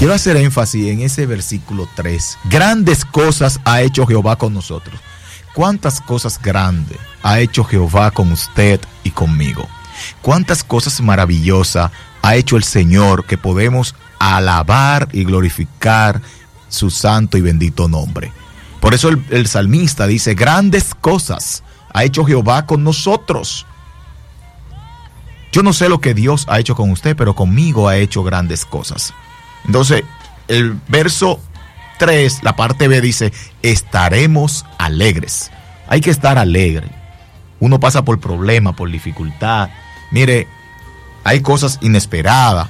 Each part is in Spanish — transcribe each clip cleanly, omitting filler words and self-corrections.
quiero hacer énfasis en ese versículo 3. Grandes cosas ha hecho Jehová con nosotros. ¿Cuántas cosas grandes ha hecho Jehová con usted y conmigo? ¿Cuántas cosas maravillosas ha hecho el Señor que podemos alabar y glorificar su santo y bendito nombre? Por eso el salmista dice, grandes cosas ha hecho Jehová con nosotros. Yo no sé lo que Dios ha hecho con usted, pero conmigo ha hecho grandes cosas. Entonces, el verso 3, la parte B dice, estaremos alegres. Hay que estar alegre. Uno pasa por problemas, por dificultad. Mire, hay cosas inesperadas.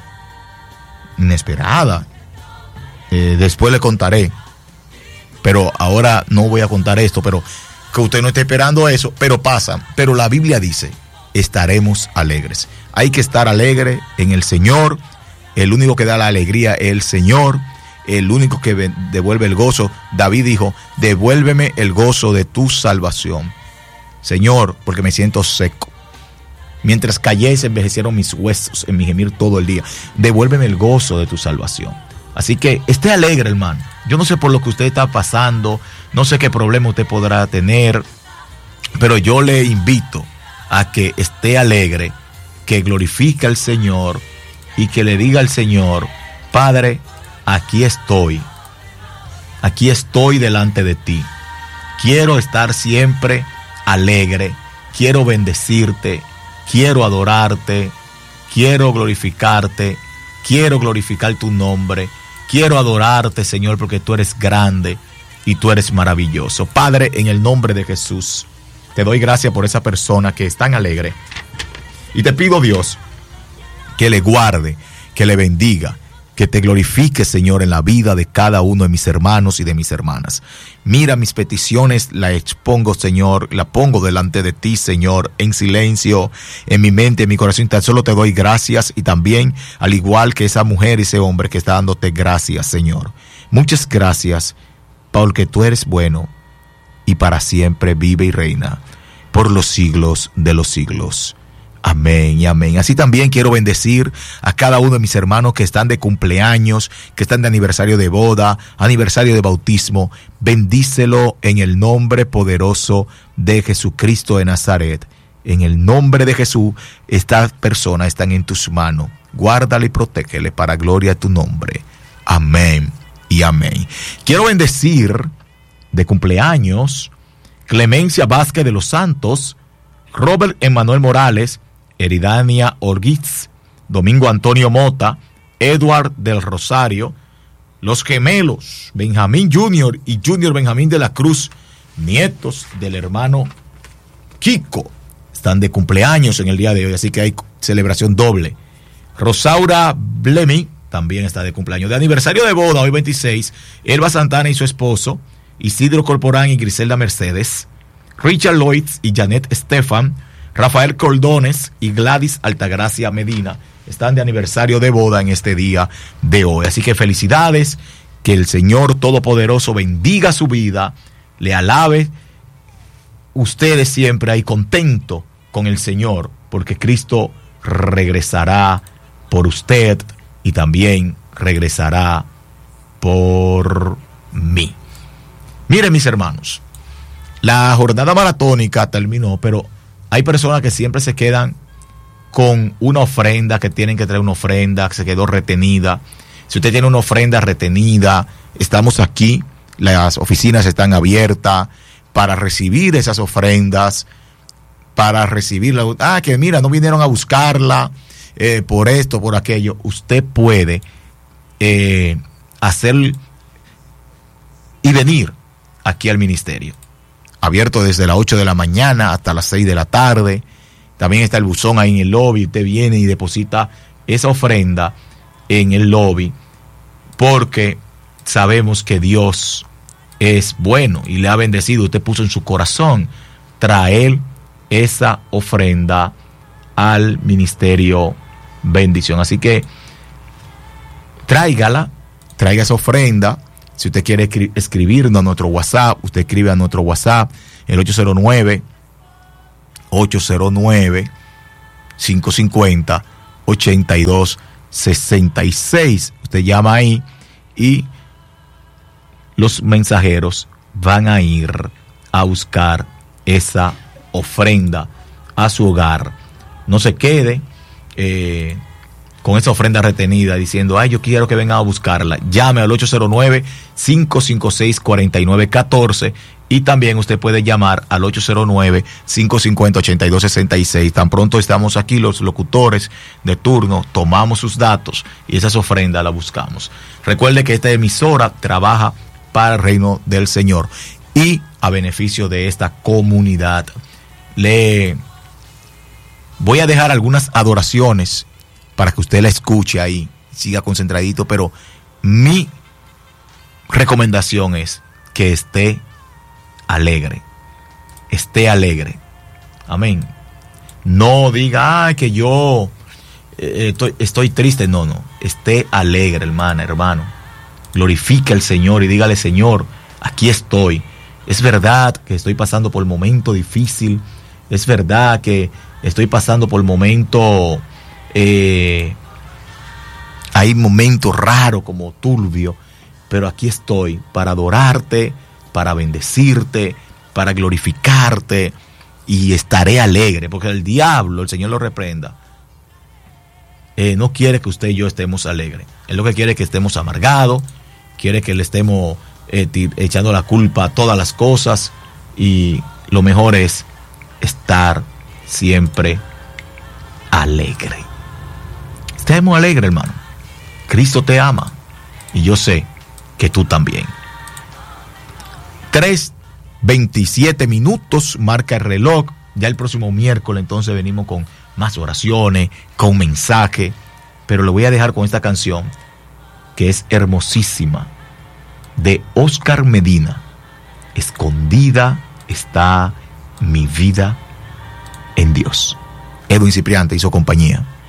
Después le contaré. Pero ahora no voy a contar esto, pero que usted no esté esperando eso, pero pasa. Pero la Biblia dice, estaremos alegres. Hay que estar alegre en el Señor. El único que da la alegría es el Señor. El único que devuelve el gozo. David dijo, devuélveme el gozo de tu salvación, Señor, porque me siento seco. Mientras callé se envejecieron mis huesos en mi gemir todo el día. Devuélveme el gozo de tu salvación. Así que esté alegre, hermano. Yo no sé por lo que usted está pasando, no sé qué problema usted podrá tener, pero yo le invito a que esté alegre, que glorifique al Señor y que le diga al Señor, Padre, aquí estoy delante de ti. Quiero estar siempre alegre, quiero bendecirte, quiero adorarte, quiero glorificarte, quiero glorificar tu nombre, quiero adorarte, Señor, porque tú eres grande y tú eres maravilloso. Padre, en el nombre de Jesús, te doy gracias por esa persona que es tan alegre. Y te pido, Dios, que le guarde, que le bendiga, que te glorifique, Señor, en la vida de cada uno de mis hermanos y de mis hermanas. Mira mis peticiones, la expongo, Señor, la pongo delante de ti, Señor, en silencio, en mi mente, en mi corazón. Tan solo te doy gracias y también, al igual que esa mujer y ese hombre que está dándote gracias, Señor. Muchas gracias, porque tú eres bueno y para siempre vive y reina por los siglos de los siglos. Amén y amén. Así también quiero bendecir a cada uno de mis hermanos que están de cumpleaños, que están de aniversario de boda, aniversario de bautismo. Bendícelo en el nombre poderoso de Jesucristo de Nazaret. En el nombre de Jesús, estas personas están en tus manos. Guárdale y protégele para gloria de tu nombre. Amén y amén. Quiero bendecir de cumpleaños Clemencia Vázquez de los Santos, Robert Emanuel Morales, Eridania Orgiz, Domingo Antonio Mota, Edward del Rosario, los gemelos Benjamín Jr. y Junior Benjamín de la Cruz, nietos del hermano Kiko, están de cumpleaños en el día de hoy, así que hay celebración doble. Rosaura Blemi también está de cumpleaños. De aniversario de boda, hoy 26, Elba Santana y su esposo, Isidro Corporán y Griselda Mercedes, Richard Lloyd y Janet Estefan, Rafael Coldones y Gladys Altagracia Medina están de aniversario de boda en este día de hoy. Así que felicidades, que el Señor Todopoderoso bendiga su vida, le alabe. Ustedes siempre ahí contentos con el Señor, porque Cristo regresará por usted y también regresará por mí. Miren, mis hermanos, la jornada maratónica terminó, pero hay personas que siempre se quedan con una ofrenda, que tienen que traer una ofrenda, que se quedó retenida. Si usted tiene una ofrenda retenida, estamos aquí, las oficinas están abiertas para recibir esas ofrendas, para recibirla. Que mira, no vinieron a buscarla por esto, por aquello. Usted puede hacer y venir aquí al ministerio. Abierto desde las 8 de la mañana hasta las 6 de la tarde. También está el buzón ahí en el lobby. Usted viene y deposita esa ofrenda en el lobby, porque sabemos que Dios es bueno y le ha bendecido. Usted puso en su corazón traer esa ofrenda al ministerio Bendición. Así que traiga esa ofrenda. Si usted quiere escribirnos a nuestro WhatsApp, usted escribe a nuestro WhatsApp, el 809-550-8266. Usted llama ahí y los mensajeros van a ir a buscar esa ofrenda a su hogar. No se quede con esa ofrenda retenida diciendo, ay, yo quiero que vengan a buscarla. Llame al 809-556-4914 y también usted puede llamar al 809-550-8266. Tan pronto estamos aquí los locutores de turno, tomamos sus datos y esas ofrendas las buscamos. Recuerde que esta emisora trabaja para el reino del Señor y a beneficio de esta comunidad. Le voy a dejar algunas adoraciones para que usted la escuche ahí, siga concentradito, pero mi recomendación es que esté alegre. Amén. No diga, ay, que yo estoy triste. No. Esté alegre, hermano. Glorifique al Señor y dígale, Señor, aquí estoy. Es verdad que estoy pasando por un momento difícil. Es verdad que estoy pasando por un momento... hay momentos raros como turbio, pero aquí estoy para adorarte, para bendecirte, para glorificarte, y estaré alegre, porque el diablo, el Señor lo reprenda, no quiere que usted y yo estemos alegres. Él lo que quiere es que estemos amargados, quiere que le estemos echando la culpa a todas las cosas, y lo mejor es estar siempre alegre. Estemos alegres, hermano. Cristo te ama y yo sé que tú también. 3:27 minutos marca el reloj. Ya el próximo miércoles entonces venimos con más oraciones, con mensaje, pero lo voy a dejar con esta canción que es hermosísima, de Oscar Medina. Escondida está mi vida en Dios. Edwin Cipriante y su compañía.